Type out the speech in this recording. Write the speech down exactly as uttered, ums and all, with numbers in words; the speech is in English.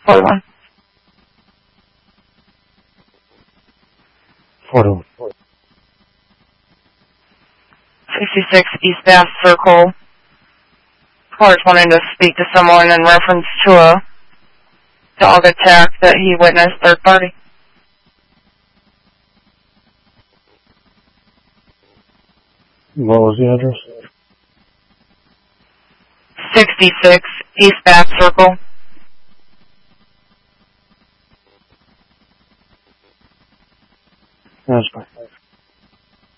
forty-one. forty-one. sixty-six East Bath Circle. Court wanting to speak to someone in reference to a dog attack that he witnessed, third party. What was the address? sixty-six East Bath Circle. That's fine.